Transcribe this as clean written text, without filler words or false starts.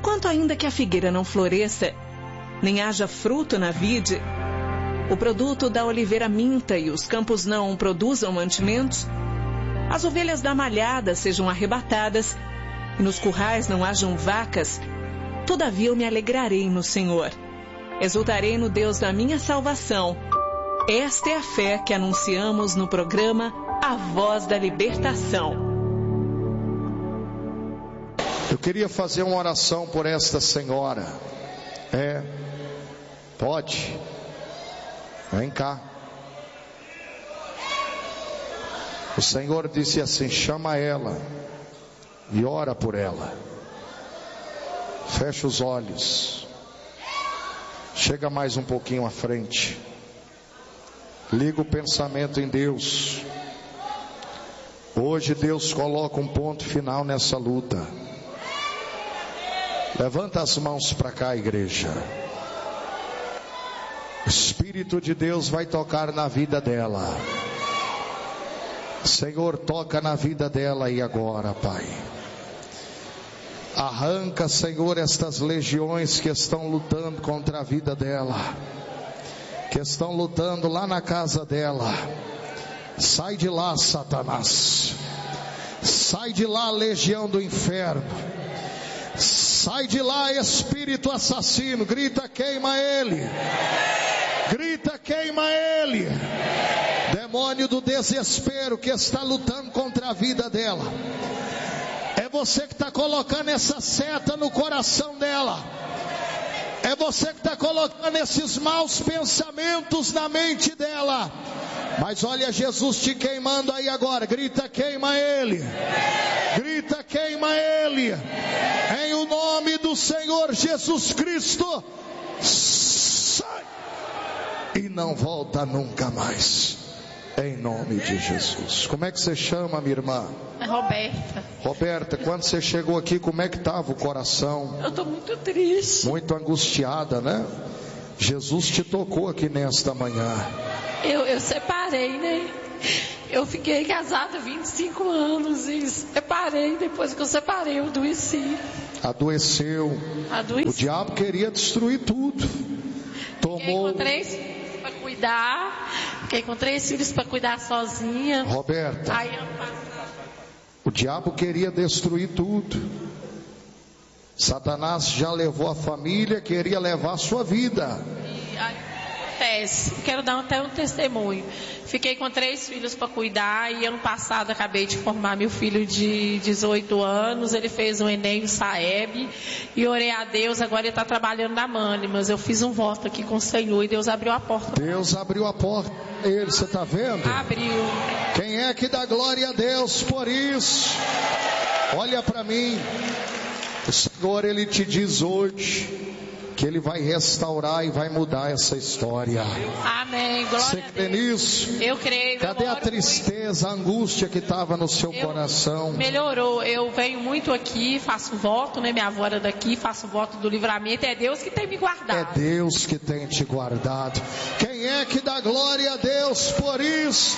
Enquanto ainda que a figueira não floresça, nem haja fruto na vide, o produto da oliveira minta e os campos não produzam mantimentos, as ovelhas da malhada sejam arrebatadas e nos currais não hajam vacas, todavia eu me alegrarei no Senhor. Exultarei no Deus da minha salvação. Esta é a fé que anunciamos no programa A Voz da Libertação. Eu queria fazer uma oração por esta senhora. Pode. Vem cá. O Senhor disse assim: chama ela e ora por ela. Fecha os olhos. Chega mais um pouquinho à frente. Liga o pensamento em Deus. Hoje Deus coloca um ponto final nessa luta. Levanta as mãos para cá, igreja. O Espírito de Deus vai tocar na vida dela. Senhor, toca na vida dela e agora, Pai. Arranca, Senhor, estas legiões que estão lutando contra a vida dela, que estão lutando lá na casa dela. Sai de lá, Satanás. Sai de lá, legião do inferno. Sai de lá, espírito assassino. Grita, queima ele. Grita, queima ele. Demônio do desespero que está lutando contra a vida dela. É você que está colocando essa seta no coração dela. É você que está colocando esses maus pensamentos na mente dela. Mas olha Jesus te queimando aí agora. Grita, queima ele. Grita, queima ele. Em o nome do Senhor Jesus Cristo. Sai. E não volta nunca mais. Em nome de Jesus. Como é que você chama, minha irmã? Roberta. Roberta, quando você chegou aqui, como é que estava o coração? Eu estou muito triste. Muito angustiada, né? Jesus te tocou aqui nesta manhã. Eu separei, né? Eu fiquei casada há 25 anos e separei. Depois que eu separei, eu adoeci. Adoeceu. O diabo queria destruir tudo. Tomou. Fiquei com 3 filhos para cuidar sozinha. Roberta, o diabo queria destruir tudo. Satanás já levou a família, queria levar a sua vida. Quero dar até um testemunho. Fiquei com 3 filhos para cuidar e ano passado acabei de formar meu filho de 18 anos. Ele fez o Enem, o Saeb, e orei a Deus. Agora ele está trabalhando na Mani, mas eu fiz um voto aqui com o Senhor e Deus abriu a porta. Deus abriu a porta. Ele, você está vendo? Abriu. Quem é que dá glória a Deus por isso? Olha para mim. O Senhor, Ele te diz hoje que Ele vai restaurar e vai mudar essa história. Amém. Glória Você crê nisso? Eu creio. Cadê a tristeza, a angústia que estava no seu coração? Melhorou. Eu venho muito aqui, faço voto, né? Minha avó era daqui, faço voto do livramento. É Deus que tem me guardado. É Deus que tem te guardado. Quem é que dá glória a Deus por isso?